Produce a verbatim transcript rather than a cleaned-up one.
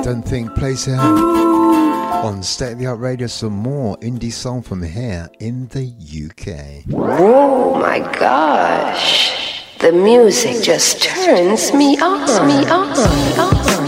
Don't Think plays here on State of the Art Radio. Some more indie song from here in the U K. Oh my gosh, the music just turns me on, me on, me on.